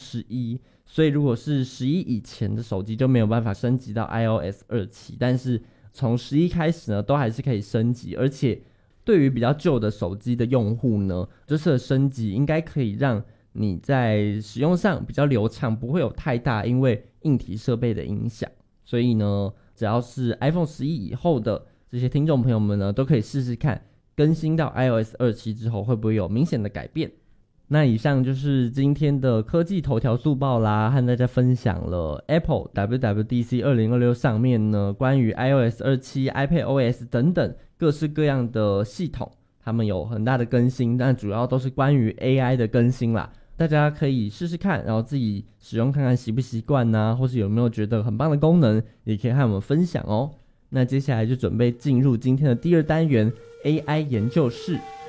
11，所以如果是11以前的手机就没有办法升级到 iOS 27，但是从11开始呢，都还是可以升级，而且对于比较旧的手机的用户呢，这次的升级应该可以让你在使用上比较流畅，不会有太大因为硬体设备的影响。所以呢，只要是 iPhone 11以后的这些听众朋友们呢，都可以试试看更新到 iOS 27之后会不会有明显的改变。那以上就是今天的科技头条速报啦，和大家分享了 Apple WWDC 2026上面呢关于 iOS 27、iPadOS 等等各式各样的系统，他们有很大的更新，但主要都是关于 AI 的更新啦。大家可以试试看，然后自己使用看看习不习惯啊，或是有没有觉得很棒的功能，也可以和我们分享哦。那接下来就准备进入今天的第二单元 AI 研究室。